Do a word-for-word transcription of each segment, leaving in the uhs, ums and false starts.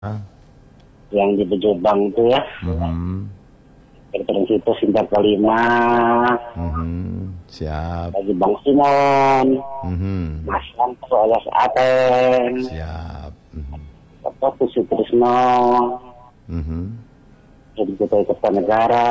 Ah. Yang di Bejobang itu ya. Mm-hmm. Dari situ Singkat Kelima. Mm-hmm. Siap. Lagi Bang Simon. Mm-hmm. Mas Santo alias Ateng. Siap. Mm-hmm. Bapak Pusi Trisno. Mm-hmm. Jadi kita Kertanegara.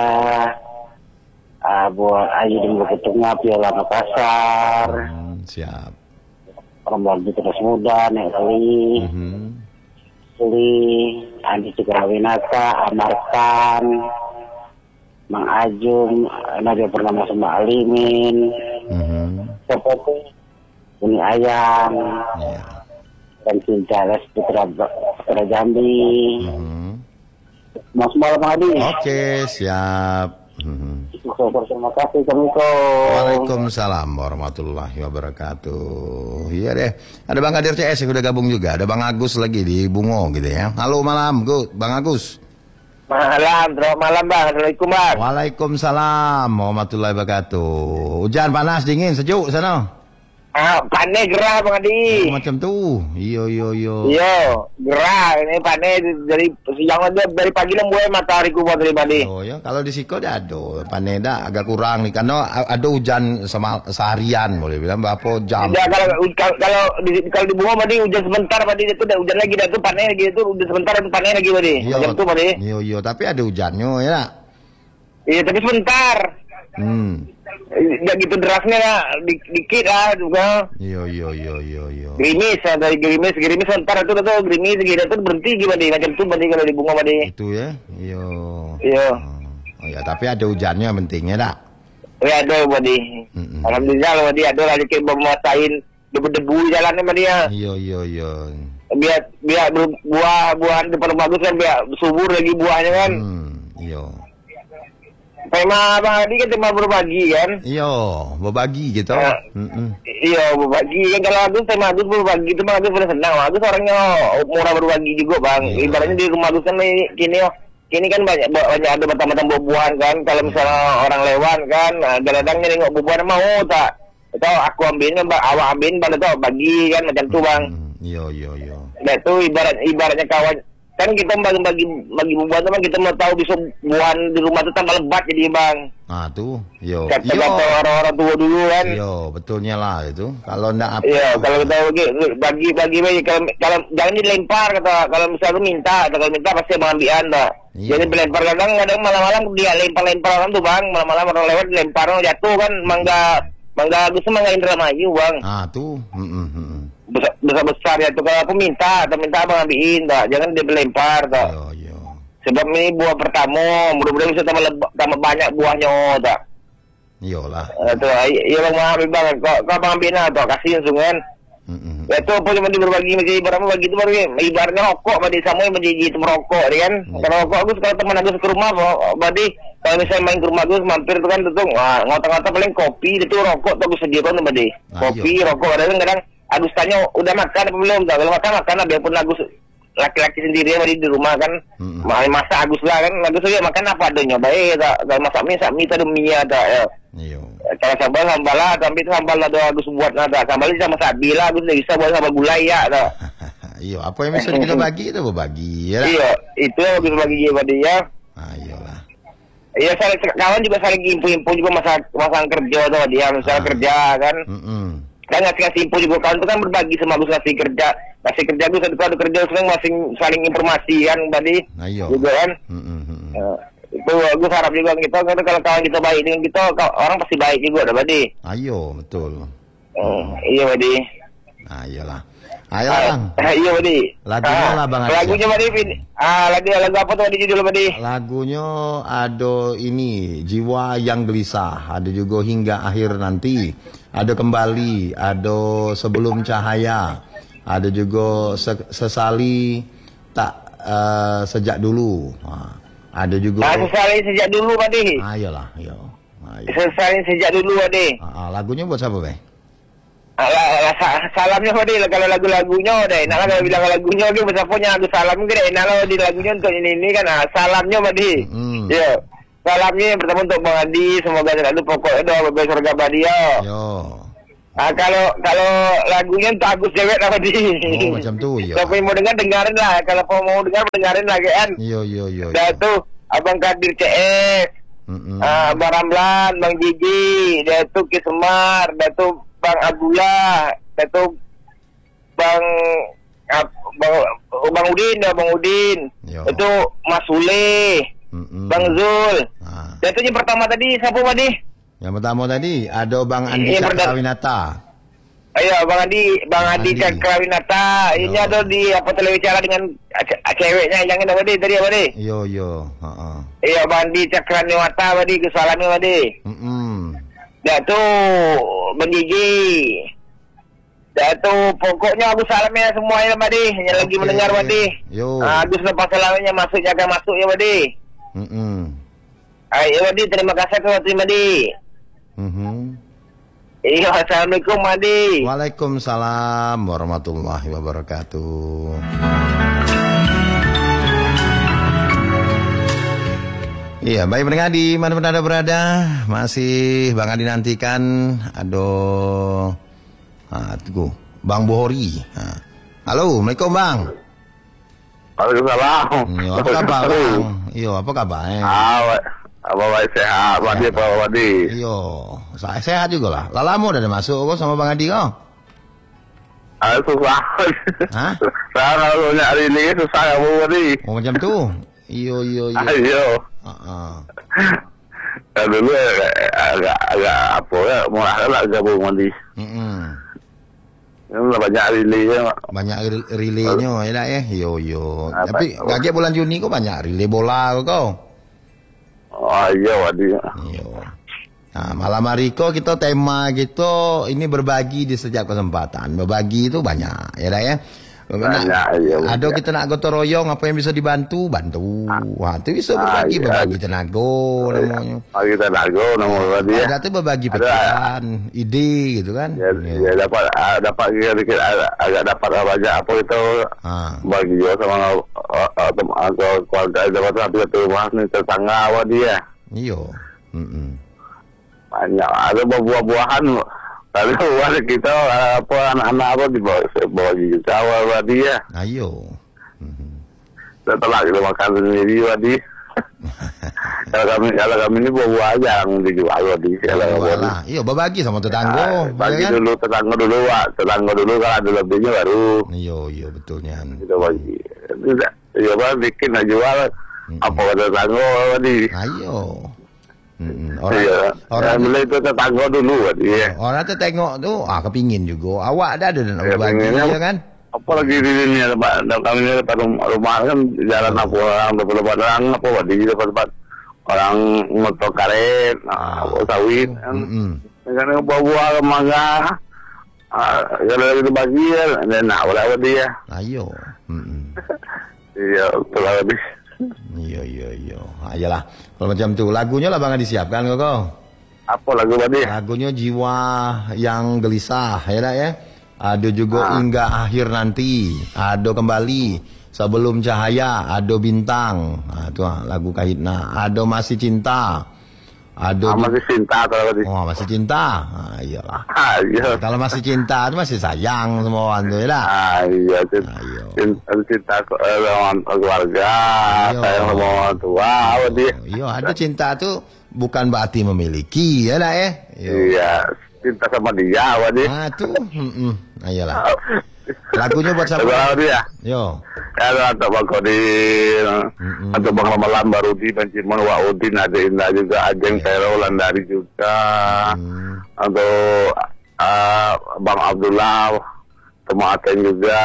Abu Ayu di Bukit Tengah, Piola Makassar. Mm-hmm. Siap. Perempuan terus muda, Nek Rali. Mm-hmm. Suli, Andi Cikrawinata, Amarkan, Mang Ajum, Nadia Purnama Sembah Alimin, Mm-hmm. seperti Uni Ayam, Yeah. dan Cinta Les Putra, Putra Jambi. Mm-hmm. Mas Malam Hadi. Oke, siap. Mm-hmm. Terima kasih, Assalamualaikum. Waalaikumsalam warahmatullahi wabarakatuh. Iya deh, ada Bang Kadir C S yang udah gabung juga. Ada Bang Agus lagi di Bungo gitu ya. Halo malam, Gu, Bang Agus. Malam, selamat malam Bang. Assalamualaikum Bang. Waalaikumsalam warahmatullahi wabarakatuh. Hujan panas dingin sejuk sana. Ah, panen gerah Bang Adi. Oh, macam tu. Iyo iyo iyo. Iya, gerah ini panen dari siang aja dari pagi lah mulai matahari ku buat dari pagi. Oh ya, kalau di Siko dah ada panen dah agak kurang nih karena ada hujan sama seharian boleh bilang berapa jam. Ya, kalau kalau kalau di kalau di Bungo tadi hujan sebentar tadi itu udah hujan lagi dah tuh panen lagi itu udah sebentar itu panen lagi tadi. Macam tu tadi. Iya iya, tapi ada hujannya ya. Iya, tapi sebentar. Hmm. Enggak gitu derasnya lah, di, dikit lah juga. Iya iya iya iya iya. Gerimis dari gerimis, gerimis sebentar itu tuh gerimis gitu tuh berhenti gimana macam tu tadi kalau di Bungo tadi. Itu ya. Iya. Iya. Oh ya, tapi ada hujannya pentingnya dah. Ya ada tadi. Mm-mm. Alhamdulillah loh dia ada lagi kayak memuasain debu-debu jalannya sama dia. Iya iya iya. Biar biar buah-buahan depan bagus kan biar subur lagi buahnya kan. Hmm, iya. Tema Bang Adi kan tema berbagi kan. Iya, berbagi gitu. Uh, Mm-mm. Iya berbagi kan kalau Agus tema Agus berbagi itu Bang Agus pernah senang. Agus orangnya murah berbagi juga Bang. Iya. Ibaratnya di rumah Agus kan kini oh kini kan banyak banyak ada macam-macam buah-buahan kan. Kalau misalnya orang lewat kan, kadang-kadang nengok buah-buahan mau tak. Atau aku ambilnya, awak ambilin, pada tu bagi kan macam tu Bang. Iya iya iya. Nah itu ibarat ibaratnya kawan kan kita bagi-bagi bagi buah teman kita mau tahu bisa buah di rumah itu tambah lebat jadi Bang. Ah tuh, yo. Kata-kata orang-orang tua dulu kan. Yo, betulnya lah itu. Kalau ndak apa? Iya, kalau kita bagi bagi bagi, bagi kalau, kalau jangan dilempar kata kalau misalnya minta, atau kalau minta pasti mengambilan tak. Iya. Jadi dilempar kadang kadang malam-malam dia lempar-lempar orang tuh Bang, malam-malam orang lewat dilempar jatuh kan mangga mangga Agus mangga Indramayu Bang. Ah tuh. Mm-mm. Besar, besar besar ya tuh kalau aku minta atau minta abang ambilin tak, jangan dia dilempar tak. Yo yo. Sebab ini buah pertama, mudah-mudahan bisa tambah leba, tambah banyak buahnya tak. Iyalah. Uh, tu, iya bang ambil bang, kau kau bang ambil nak tu, kasih sungan. Mm-mm. Itu apa cuma berbagi macam ibaratnya bagi tu baru ibaratnya rokok, badi sama yang menjadi itu merokok, kan? Mm. Kalau rokok aku kalau teman aku ke rumah, badi kalau misalnya main ke rumah aku mampir tu kan tu, ngota-ngota paling kopi itu rokok tu aku sediakan tu badi. Kopi, rokok, kadang-kadang Agus tanya udah makan apa belum? Tak kalau makan makan lah biarpun Agus laki-laki sendiri yang di rumah kan. Mm-hmm. Masak Agus lah kan. Agus dia makan apa adanya baik tak. Kalau masak mie, masak mie tak ada mie tak ya. Iya. Kalau sambal sambal lah, tapi itu sambal ada Agus buat nada. Sambal sama sabi lah Agus bisa buat sambal gulai ya tak. Iya, apa yang bisa kita bagi itu berbagi ya. Iya, itu yang Agus bagi kepada dia. Ah, iyalah. Iya, saling kawan juga saling info-info juga masalah masalah kerja tuh dia misalnya ah. kerja kan. Mm-mm. Kan ngasih-ngasih info juga kawan itu kan berbagi sama Agus ngasih kerja ngasih kerja Agus ada kerja sering masing saling informasi kan tadi nah, juga kan mm-hmm. uh, itu Agus harap juga kita karena kalau kawan kita baik dengan kita orang pasti baik juga dah tadi. Ayo betul. Uh, uh. Iya tadi. Ah iyalah. Ayo bang. Uh, iya tadi. Lagunya uh, lah bang. Lagunya tadi. Ah lagu lagu apa tuh tadi judul tadi? Lagunya ada ini Jiwa Yang Gelisah, ada juga Hingga Akhir Nanti, ada Kembali, ada Sebelum Cahaya, ada juga Sesali Tak uh, Sejak Dulu. Nah, ada juga ah, Sesali Sejak Dulu tadi. Ah iyalah, iya. Ah, iya. Sesali Sejak Dulu tadi. Ah, ah, lagunya buat siapa, Bang? Salamnya tadi kalau lagu-lagunya deh, enak kalau bilang lagunya lagi besaponya aku salam gede, enak kalau di lagunya untuk ini ini kan, nah, salamnya tadi, mm. yo, salamnya yang pertama untuk Bang Adi, semoga selalu pokoknya doa bebas surga badia. Yo. Ah, kalau kalau lagunya untuk Agus Dewek lah Badi. Oh macam tu ya. Tapi mau dengar dengarin lah. Kalau mau dengar dengarin lagi kan. Yo yo yo. Dah tu Abang Kadir C S. Mm-mm. Uh, Bang Ramlan, Bang Gigi, dah tu Ki Semar, dah tu Bang Abdullah, dah tu Bang uh, Bang, Bang Udin, dah Bang Udin. Yo. Itu Mas Sule, Mm-mm. Bang Zul. Ah. Dah tu yang pertama tadi siapa Badi? Yang pertama tadi ada Bang Andi Yang pertama- Cakrawinata. Ayo Bang Adi, Bang Bang Adi Andi. Cakrawinata. Ini Yo. ada di apa televisi dengan ce- ceweknya yang ini Badi tadi Badi. Yo yo. Heeh. Iya Bang Adi Cakrawinata Badi, kesalahan Badi. Mm-mm. Dah tu Bang Gigi. Dah tu pokoknya Agus salamnya semuanya Badi. Yang lagi Okey. mendengar Badi. Yo. Ah, Agus lepas salamnya masuk jaga masuk ya Badi. Mm-mm. Ayo Badi, terima kasih atas terima Badi. Mhm. Iya, assalamualaikum Badi. Waalaikumsalam warahmatullahi wabarakatuh. Iya, baik pendengar di mana pun Anda berada, masih Bang Adi nantikan aduh. Ah, tunggu. Bang Bohori. Ah. Halo, Assalamualaikum Bang. Waalaikumsalam. Iya, apa kabar Bang? Iya, apa kabar? Eh? Ah, apa baik sehat, Wadi apa Wadi? Iya, saya sehat juga lah. Lalamu udah ada masuk kok sama Bang Adi kok. Ah, susah. Hah? Saya kalau nyari ini susah ya Bu Wadi. Oh macam tu. Iyo iyo iyo. Ayo. Heeh. Ya dulu agak agak, agak apa ya, murah lah gabung Wadi. Heeh. Ini banyak relay-nya. Banyak re- relaynya ya dah ya. Yo yo. Ah, Tapi baik. kaget bulan Juni kok banyak relay bola kau. Oh iya Wadi. Yo. Nah, malam hari kok kita tema kita ini berbagi di setiap kesempatan. Berbagi itu banyak ya dah ya. Banyak, iya, Ada banyak. kita nak gotong royong apa yang bisa dibantu, bantu. Wah, itu bisa Ah, berbagi, iya. berbagi tenaga namanya. Oh, kita nago nama Wadi ya. Ada tuh berbagi Ada. pikiran, ide gitu kan. Ya, ya dapat ah, dapat sedikit agak, agak dapat banyak apa itu Ah. bagi juga sama uh, uh, tem- uh, keluarga dapat satu satu rumah nih tetangga Wadi ya. Iyo. Mm-mm. Banyak ada buah-buahan kalau ada kita uh, apa anak-anak apa dibawa bawa juga Jawa Wadi ya. Ayo. Mhm. Setelah kita makan sendiri Wadi. kalau kami kalau kami ini buah-buah yang dijual Wadi kalau Ayo, Wadi. lah. Iyo berbagi sama tetangga. Ah, bagi ya kan? dulu tetangga dulu Wak. Tetangga dulu kalau ada lebihnya baru Iyo iyo betulnya. kita bagi. Tidak, ya Pak bikin aja jual apa kata tetangga Wadi. Ayo. Mm-mm. Orang Iya, orang yang beli itu tetangga dulu Wadi ya. orang tuh tengok tuh ah kepingin juga. Awak ada ada nak Ya, berbagi pengennya. ya kan? Apalagi di sini ya Pak, dan kami ini depan rumah, rumah kan jalan apa orang depan depan orang apa Wadi depan depan orang motor karet, nah, Ah. sawit kan. Mm-mm. Karena buah-buah mangga, ah, kalau lagi dibagi ya, dan nak boleh Wadi ya. Ayo. Mm-mm. Iya, betul Wadi. Iya iya iya. Ah, iyalah. Kalau macam tu lagunya lah Bang Adi siapkan kok kau. Apa lagu Wadi? Lagunya Jiwa yang Gelisah ya dah ya. Ada juga Ah. Hingga Akhir Nanti. Ada Kembali, Sebelum Cahaya, ada Bintang. Ah tu ah, lagu Kahitna. Ada Masih Cinta. Ada Ah, ju- masih cinta kalau Wadi. Oh, masih cinta. Ah iyalah. Ah, iya. Kalau masih cinta tu masih sayang semua orang tu ya lah. Ah, iya. Cinta, Ayo. cinta, cinta ke- eh, sama keluarga, Iya. sayang sama orang tua, Wadi. Iya, ada cinta tu bukan berarti memiliki ya lah ya. Yo. Iya, cinta sama dia, Wadi. Ah tu. Hmm. Ah iyalah. Lagunya buat siapa? Kalau dia, Yo. kalau atau Bang Kodin, Mm-mm. atau Bang Lamalan baru di Penciman, Wak Udin, ada Indah juga, Ajeng Tero, Landari juga, Hmm. atau ah, Bang Abdullah, Temu Aten juga,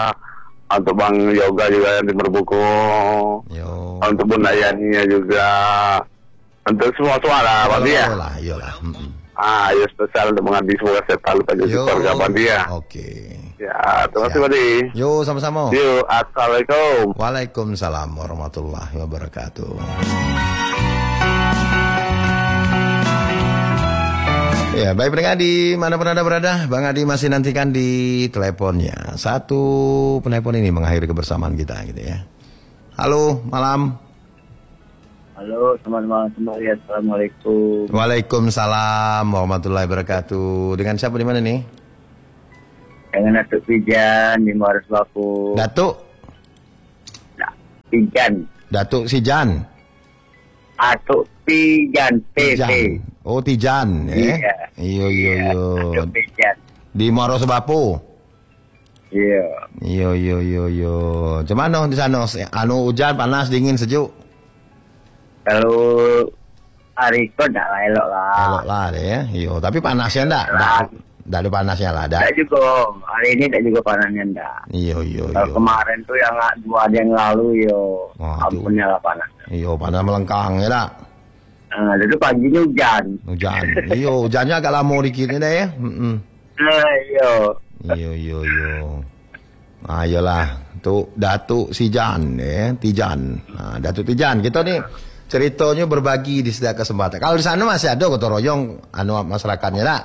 atau Bang Yoga juga yang di Merbuku, Yo. untuk Bunda Yani juga, untuk semua suara, Bang dia. Iyalah, iyalah. Mm-mm. Ah, ya spesial untuk mengabdi semoga sehat selalu pada Yo. keluarga Bang dia. Oke. Ya, terima kasih Siap. Badi. Yo, sama-sama. Yuk, assalamualaikum. Waalaikumsalam warahmatullahi wabarakatuh. Ya, baik pendengar di mana pun Anda berada, Bang Adi masih nantikan di teleponnya. Satu penelpon ini mengakhiri kebersamaan kita gitu ya. Halo, malam. Halo, selamat malam semuanya. Assalamualaikum. Waalaikumsalam warahmatullahi wabarakatuh. Dengan siapa di mana nih? Dengan Datuk Pijan di Muaras Baku. Datuk? Pijan. Datuk Sijan? Datuk Pijan. P P. Tijan. Oh, Tijan, eh? Iya. Iyo, iyo, Iya, iyo. Datuk Pijan. Di Muaras Baku? Iya. Iyo, iyo, iyo, iyo. Macam mana di sana? Anu hujan, panas, dingin, sejuk? Kalau hari itu tak lah, elok lah. Elok lah deh ya. Iyo, tapi panasnya enggak? Enggak, enggak ada panasnya lah, enggak. Tak juga. Hari ini tak juga panasnya enggak. Iyo, iyo, Kalau iyo. kemarin tuh yang dua hari yang lalu, yo. Wah, tuh. Ampunnya lah panas. Iyo, panas melengkang ya tak? Nah, itu paginya hujan. Hujan. Iyo, hujannya agak lama dikit ni dah ya. Mm-mm. Nah, iya. Iyo, iyo, iyo. Ah, iyalah. Tu Datuk Sijan, eh, Tijan. Nah, Datuk Tijan, kita ni ceritanya berbagi di setiap kesempatan. Kalau di sana masih ada gotong royong anu masyarakatnya tak?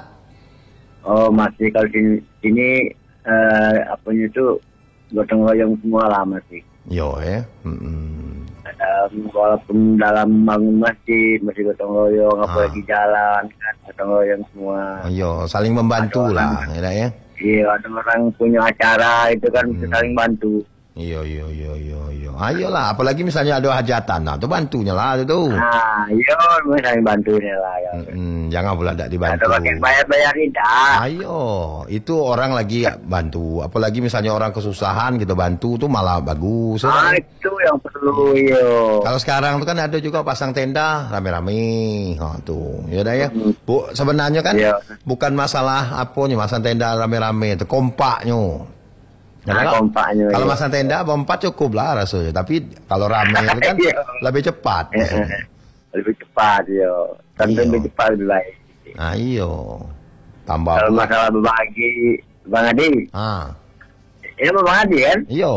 Oh, masih kalau di sini eh, apanya itu gotong royong semua lah masih. Yo, eh. Mm-mm. Um, walaupun dalam bangun masjid masih gotong royong, Ah. apalagi jalan kan gotong royong semua. Yo, saling membantu Ada lah, orang- ya tak ya? Iya, ada orang punya acara itu kan bisa Hmm. saling bantu. Iyo, iyo, iyo, iyo, iyo. Ayolah, apalagi misalnya ada hajatan, nah, tu bantunya lah tu. Nah, iya, mereka saling bantu ni lah. Ya. Mm-mm, jangan pula tak Ada dibantu. pakai bayar-bayar tidak. Ayo, itu orang lagi bantu. Apalagi misalnya orang kesusahan kita bantu tuh malah bagus. ya Ah, tak? itu yang perlu, yo. Kalau sekarang tuh kan ada juga pasang tenda rame-rame. Oh, tuh, ya dah ya. Bu, sebenarnya kan Iya. bukan masalah apanya masang tenda rame-rame, itu kompaknya. Ya, Nah, kalau- kompaknya, Kalau iya. masang tenda berempat cukup lah rasanya. Tapi kalau rame itu kan Iya. lebih cepat. Eh, eh, maksudnya. lebih cepat, yo. Tentu Iya. lebih cepat lebih baik. Nah, iyo. Tambah Kalau pula. masalah berbagi, Bang Adi, Ah, ini Bang Adi kan? iyo.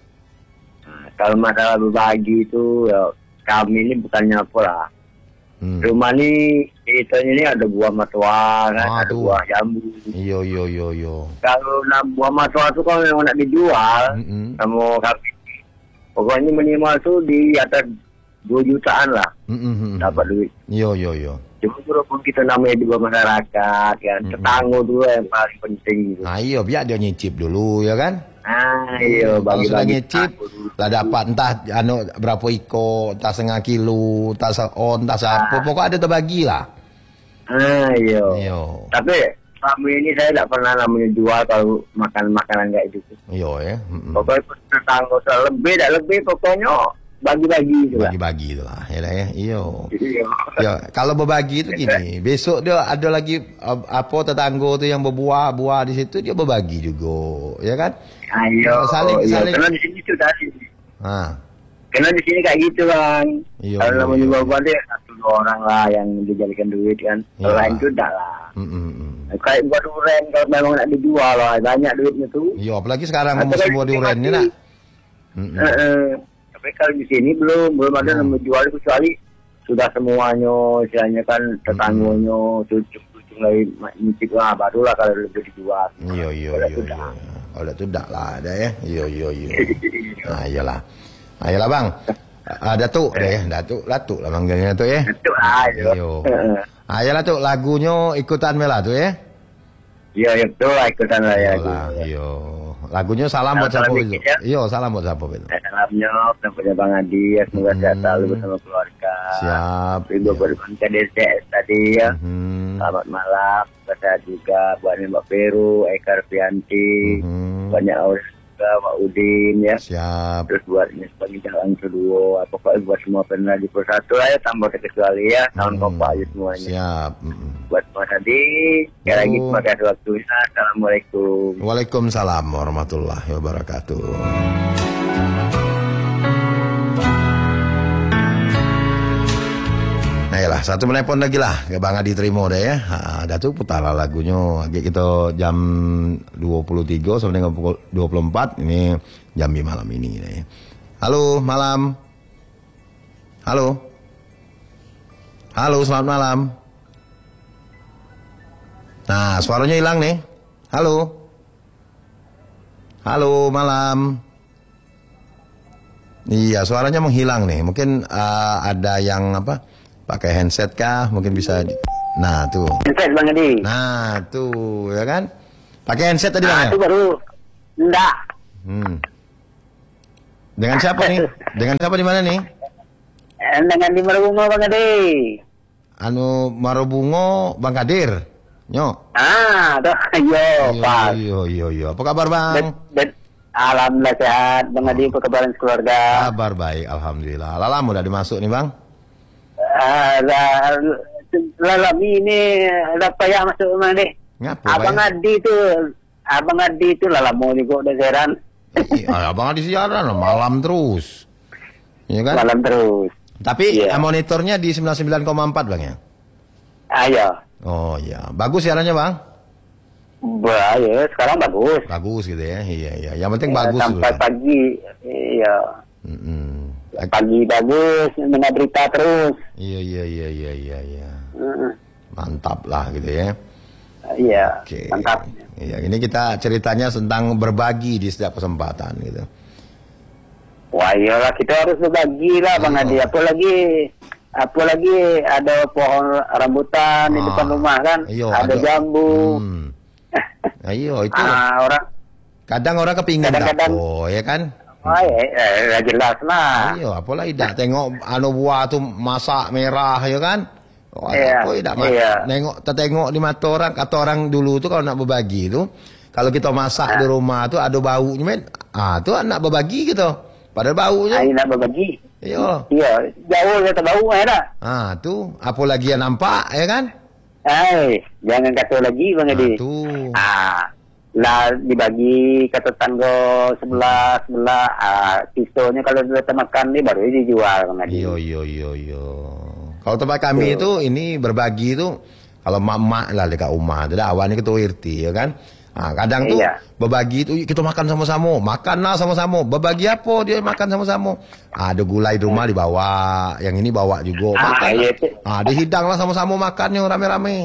Nah, kalau masalah berbagi itu, ya, kami ini bukannya apa lah. Hmm. Rumah ini, ceritanya ini ada buah matuar, kan? Ah, ada tuh. buah jambu. Iyo, iyo, iyo, iyo. Kalau nak buah matuar itu kalau memang nak dijual, Mm-mm. sama kami, pokoknya minimal tuh di atas dua jutaan lah Mm-mm. dapat duit. Iyo, iyo, iyo. Cuma walaupun kita namanya juga masyarakat, kan, Mm-mm. tetangga dulu yang paling penting. Gitu. Nah, iyo, biar dia nyicip dulu, ya kan? Ah, iya, Kalau sudah bagi-bagi nyicip, tetangga dulu. lah dapat entah anu berapa iko, entah setengah kilo, entah seon, entah apa, Ah. pokok ada terbagi lah. Ah, iya. Iyo, Tapi selama ini saya tidak pernah namanya jual kalau makan makanan kayak gitu. iyo ya. Mm-mm. Pokoknya tetangga saya lebih, tidak lebih, pokoknya bagi-bagi gitu lah. Bagi-bagi tu lah, ya lah ya. Iyo. Iya. Ya, kalau berbagi itu gini, besok dia ada lagi uh, apa tetangga tu yang berbuah-buah di situ dia berbagi juga, ya kan? Ayo, Saling- iya. saling- Karena di sini sudah sih. Ha. Karena di sini kayak gitu bang. Iya, Kalau iya, namanya iya. buah-buah dia satu dua orang lah yang dijadikan duit kan. Kalau Iya. lain itu tidak lah. Mm-mm. Kayak buah durian kalau memang nak dijual lah banyak duitnya tuh. Iya, apalagi sekarang Atau musim kalau buah di durian ni sini nak. masih- Mm-mm. Eh, eh. Tapi kalau di sini belum belum ada Hmm. yang menjual kecuali sudah semuanya istilahnya kan tetangganya cucuk-cucuk lagi nyicip lah barulah kalau lebih dijual. Iya, iya, Kalau iya, sudah. iya. Kalau tu dak lah ada ya. Iya, iya, iya. Nah, iyalah. Ah, iyalah bang. Ah, Datuk deh, ya. Datuk, Datuk lah manggilnya tu ya. Itu lah. Iya. Iyo. Ah, iyalah tu lagunya ikutan mela tu ya. Iya, ya, betul lah ikutan lah ya. Iyalah, iyo. Lagunya salam buat siapa Salam itu? dikit ya. Iyo, salam buat siapa itu? Salamnya kepada Bang Adi ya, semoga Hmm. sehat selalu bersama keluarga. Siap. Rindu Iya. berbang K D C S tadi ya. Mhm. Selamat malam. Saya juga buat Mbak Peru, Eka Arfianti, Mhm. banyak orang juga Pak Udin ya. Siap. Terus buat ini sebagai jalan kedua, pokoknya buat semua pernah di persatu lah ya, tambah kecuali ya, tahun Hmm. kompak aja semuanya. Siap. Mhm. Buat Mas Adi, sekali lagi Oh. terima kasih waktunya. Assalamualaikum. Waalaikumsalam warahmatullahi wabarakatuh. Nah yalah, satu menelpon lagi lah ke Bang Adi terima deh ya. Ha, dah tu putar lah lagunya. Agak kita jam dua puluh tiga sampai dengan pukul dua puluh empat. Ini Jambi malam ini deh ya. Halo, malam. Halo. Halo, selamat malam. Nah, suaranya hilang nih. Halo. Halo, malam. Iya, suaranya menghilang nih. Mungkin uh, ada yang apa? Pakai handset kah? Mungkin bisa. Di... Nah, tuh. Handset Bang Edi. Nah, tuh, ya kan? Pakai handset tadi Bang Nah, ya? itu baru enggak. Hmm. Dengan siapa nih? Dengan siapa di mana nih? Eh, Dengan di Marabungo Bang Edi. Anu Marobungo Bang Kadir. Nyo. Ah, tuh, yo, Pak. Yo yo yo. Apa kabar Bang? Dan, dan, alhamdulillah sehat, Bang Edi, apa kabar keluarga? Kabar baik, alhamdulillah. Lalam udah dimasuk nih Bang? Ah, lalami ini udah payah masuk Bang Edi. Ngapa Abang payah? Adi itu, Abang Adi itu lalamu juga udah heran. Iya, Abang di siaran malam terus. Iya kan? Malam terus. Tapi Iya. eh, monitornya di sembilan puluh sembilan koma empat Bang ya? Ayo. Oh iya, bagus siarannya Bang? Bah, ya, sekarang bagus. Bagus gitu ya, iya iya. Yang penting Ya, bagus dulu. sampai pagi, iya. Mm-mm. Pagi bagus, mendengar berita terus. Iya iya iya iya iya. iya. Heeh. Mantap lah gitu ya. Iya, Oke. mantap. Iya, ini kita ceritanya tentang berbagi di setiap kesempatan gitu. Wah, iyalah kita harus berbagi lah Bang Iya. Adi. Apalagi apalagi ada pohon rambutan di Ah, depan rumah kan, iya, ada, ada- jambu. Hmm. Ayo itu. Ah, orang Kadang orang kepingin Kadang-kadang- dapo, ya kan? oh, ya, ya, jelas lah. Ayo, apalagi dak tengok anu buah tuh masak merah ya kan? Oh, Iya, apa dak ma- iya. nengok tertengok di mata orang, kata orang dulu tuh kalau nak berbagi itu kalau kita masak di rumah tuh ada baunya men. Ah, tuh nak berbagi gitu. Padahal baunya. Ayo nak berbagi. Iya. Iya, jauh kata bau ya tak? Ah, tuh apalagi yang nampak ya kan? Eh, jangan kata lagi Bang Ah, Edi. tuh. Ah, lah dibagi ke tetangga sebelah sebelah. Ah, pisaunya kalau sudah termakan nih baru dijual Bang Edi. Iya iya iya iya. Kalau tempat kami itu ini berbagi itu kalau mak-mak lah dekat rumah, tidak awalnya ketua R T ya kan. Nah, kadang tuh Iya. berbagi itu kita makan sama-sama, makanlah sama-sama. Berbagi apa dia makan sama-sama. Ah, ada gulai di rumah dibawa, yang ini bawa juga Ah, makan. iya, lah. Cik. Ah, dihidanglah sama-sama makannya rame-rame.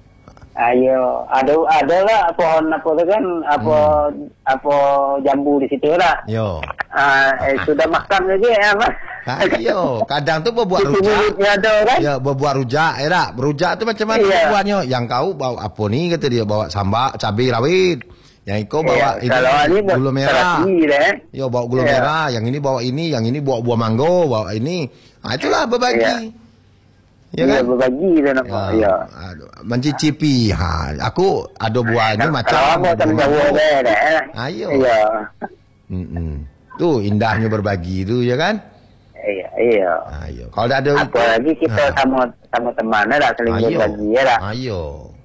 Ayo, ada ada lah pohon apa tu kan, apa Hmm. apa jambu di situ lah. Yo. Ah, eh, sudah makan lagi ya Mas. Ah, iyo, kadang tuh berbuat Itu rujak. mulutnya ada kan? Ya, berbuat rujak, ya tak? Berujak tu macam mana Iya. buatnya? Yang kau bawa apa ni kata dia bawa sambal, cabai rawit. Yang kau bawa Iya, kalau ini buat gula merah. terasi lah. eh. Yo bawa gula Iya. merah, yang ini bawa ini, yang ini bawa buah mangga, bawa ini. Ah itulah berbagi. Iya. Ya Iya, kan? berbagi lah nak. Ya, Ya. aduh, mencicipi. Ha, aku ada buah ini macam Kalau mau buah tak mangga. jauh dah. eh. Ayo. Iya. Mm-mm. Tuh indahnya berbagi itu ya kan? Iya, iya. Ayo. Kalau dah ada Apalagi kita Ha. sama sama teman lah saling Ayo. berbagi ya lah. Ayo.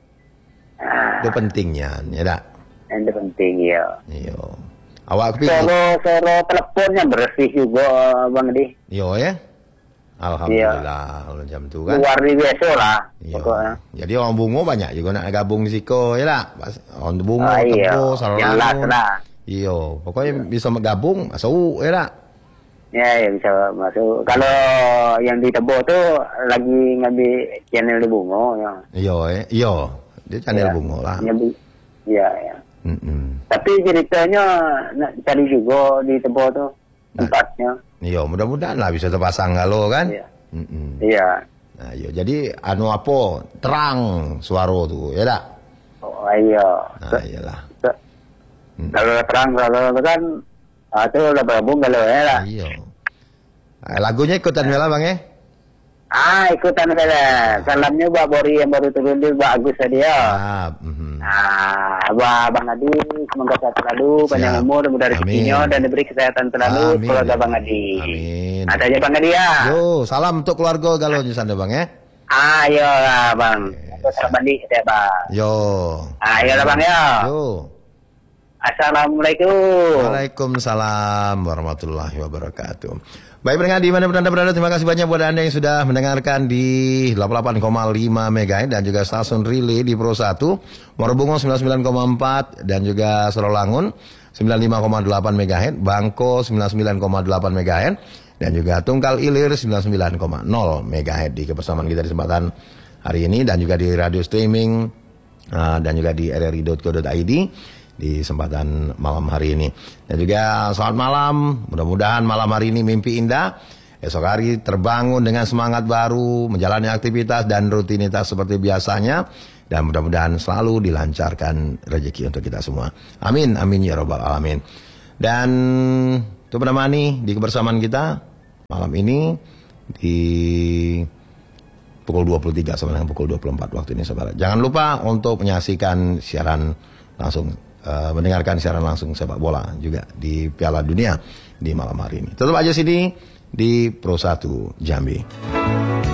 Ah, Itu pentingnya, ya tak? itu penting ya. Iyo. Awak kepikir. Soro soro teleponnya bersih juga Bang Edi. Yo ya. Alhamdulillah kalau jam tu kan. Luar biasa lah. Iya. Pokoknya. Jadi orang bungo banyak juga nak gabung di siko ya tak? Pas- Orang bungo, Ah, iya. tebo, sarangun. Jelas lah. Iyo, pokoknya bisa gabung masuk ya tak? Ya, ya bisa masuk. Kalau yang di Tebo tu lagi ngambil channel di Bungo ya. Iyo, eh. iyo. Dia channel Ya. bungo lah. Ngambil. Ya, ya. Mm-mm. Tapi ceritanya nak cari juga di Tebo tu Nah. tempatnya. Iyo, mudah-mudahan lah bisa terpasang kalau kan. Iya. Mm-mm. Iya. Nah, iyo. Jadi anu apa? Terang suara tu, ya tak? Oh, iya. Nah, iyalah. Se- Hmm. Kalau terang kalau kan ah, tu udah berhubung kalau ya lah. Iyo. Ah, lagunya ikutan mela bang ya? Ah, ikutan kala. Salamnya Mbak Bori yang baru turun di Mbak Agus tadi ya. Ah, mhm. Ah, Abah Bang Adi, semoga sehat selalu, panjang Siap. umur, mudah rezekinya Amin. dan diberi kesehatan selalu Amin. keluarga Bang Adi. Amin. Ada aja Bang Adi ya. Yo, salam untuk keluarga galau di sana bang ya. Ayo lah Bang. Selamat mandi ya Bang. Yo. Ayo lah Bang ya. Yo. Assalamualaikum. Waalaikumsalam warahmatullahi wabarakatuh. Baik pendengar di mana Anda berada, terima kasih banyak buat Anda yang sudah mendengarkan di delapan puluh delapan koma lima megahertz dan juga stasiun relay di Pro satu, Marobungo sembilan puluh sembilan koma empat dan juga Sorolangun sembilan puluh lima koma delapan megahertz, Bangko sembilan puluh sembilan koma delapan megahertz dan juga Tunggal Ilir sembilan puluh sembilan koma nol megahertz di kebersamaan kita di kesempatan hari ini dan juga di radio streaming uh, dan juga di r r i dot co dot i d. di kesempatan malam hari ini. Dan juga selamat malam, mudah-mudahan malam hari ini mimpi indah. Esok hari terbangun dengan semangat baru, menjalani aktivitas dan rutinitas seperti biasanya. Dan mudah-mudahan selalu dilancarkan rezeki untuk kita semua. Amin, amin ya rabbal alamin. Dan untuk menemani di kebersamaan kita malam ini di pukul dua puluh tiga sampai dengan pukul dua puluh empat waktu ini saudara. Jangan lupa untuk menyaksikan siaran langsung, uh, mendengarkan siaran langsung sepak bola juga di Piala Dunia di malam hari ini. Tetap aja sini di Pro satu Jambi.